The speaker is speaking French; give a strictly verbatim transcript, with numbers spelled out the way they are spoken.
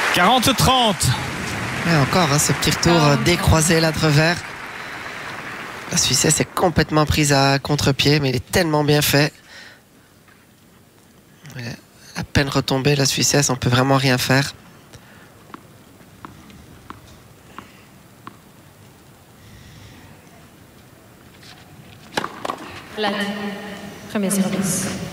quarante trente. Et encore, hein, ce petit retour euh, décroisé là de revers. La Suissesse est complètement prise à contre-pied, mais il est tellement bien fait. À peine retombée, la Suissesse, on peut vraiment rien faire. La première service.